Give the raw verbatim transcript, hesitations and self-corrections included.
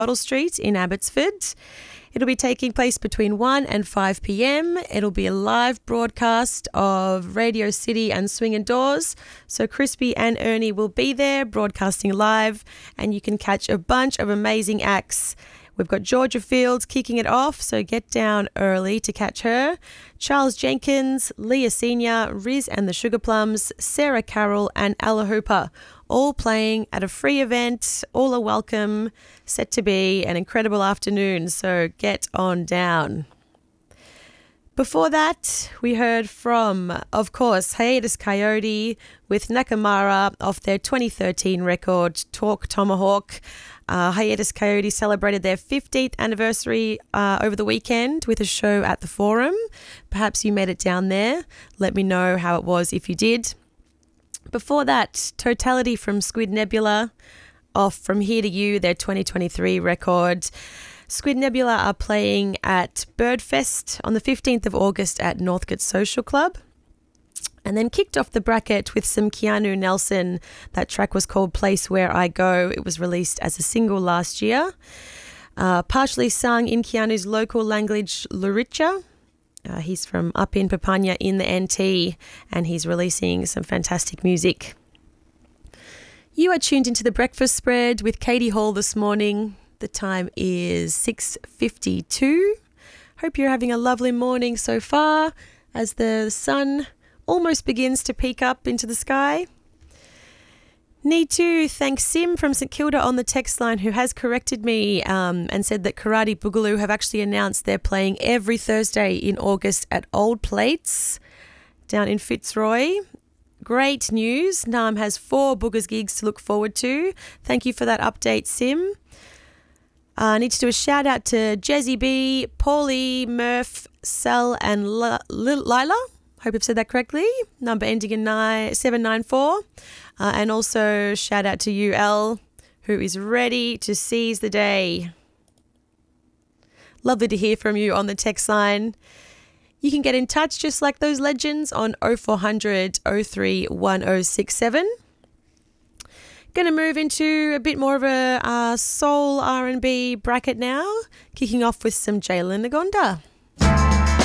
Bottle Street in Abbotsford. It'll be taking place between one and five p.m. It'll be a live broadcast of Radio City and Swing and Doors. So Crispy and Ernie will be there broadcasting live, and you can catch a bunch of amazing acts. We've got Georgia Fields kicking it off, so get down early to catch her. Charles Jenkins, Leah Senior, Riz and the Sugar Plums, Sarah Carroll and Ella Hooper, all playing at a free event. All are welcome. Set to be an incredible afternoon, so get on down. Before that, we heard from, of course, Hiatus Coyote with Nakamura off their twenty thirteen record, Talk Tomahawk. Uh, Hiatus Coyote celebrated their fifteenth anniversary uh, over the weekend with a show at the Forum. Perhaps you made it down there. Let me know how it was if you did. Before that, Totality from Squid Nebula off From Here to You, their twenty twenty-three record. Squid Nebula are playing at Birdfest on the fifteenth of August at Northcote Social Club. And then kicked off the bracket with some Keanu Nelson. That track was called Place Where I Go. It was released as a single last year. Uh, partially sung in Keanu's local language, Luritja. Uh, he's from up in Papania in the N T, and he's releasing some fantastic music. You are tuned into The Breakfast Spread with Katie Hall this morning. The time is six fifty-two. Hope you're having a lovely morning so far as the sun almost begins to peek up into the sky. Need to thank Sim from St Kilda on the text line, who has corrected me um, and said that Karate Boogaloo have actually announced they're playing every Thursday in August at Old Plates down in Fitzroy. Great news. Nam has four Boogers gigs to look forward to. Thank you for that update, Sim. I uh, need to do a shout out to Jezzy B, Paulie, Murph, Sel and L- L- Lila. Hope I've said that correctly. Number ending in nine, seven nine four. Uh, and also shout out to U L, who is ready to seize the day. Lovely to hear from you on the text line. You can get in touch just like those legends on oh four hundred, oh three, one oh six seven. Going to move into a bit more of a uh, soul R and B bracket now, kicking off with some Jaylen Ngonda.